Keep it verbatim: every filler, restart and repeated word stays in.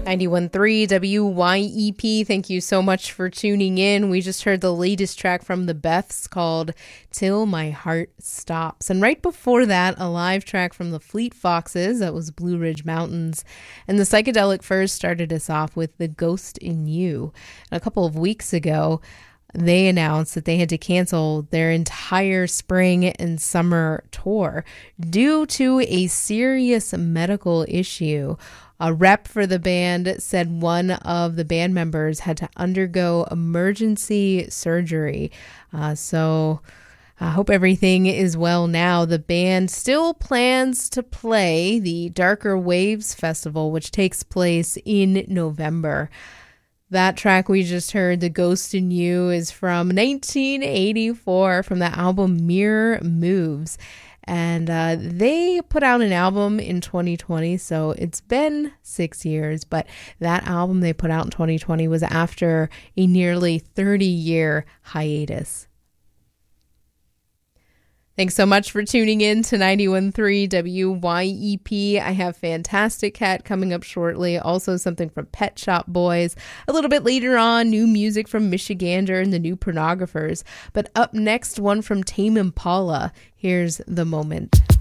ninety-one point three W Y E P. Thank you so much for tuning in. We just heard the latest track from the Beths called Till My Heart Stops. And right before that, a live track from the Fleet Foxes. That was Blue Ridge Mountains. And the Psychedelic Furs started us off with The Ghost in You. And a couple of weeks ago, they announced that they had to cancel their entire spring and summer tour due to a serious medical issue. A rep for the band said one of the band members had to undergo emergency surgery. Uh, so I hope everything is well now. The band still plans to play the Darker Waves Festival, which takes place in November. That track we just heard, The Ghost in You, is from nineteen eighty-four from the album Mirror Moves. And uh, they put out an album in twenty twenty, so it's been six years. But that album they put out in twenty twenty was after a nearly thirty-year hiatus. Thanks so much for tuning in to ninety-one point three W Y E P. I have Fantastic Cat coming up shortly. Also something from Pet Shop Boys. A little bit later on, new music from Michigander and the New Pornographers. But up next, one from Tame Impala. Here's The Moment.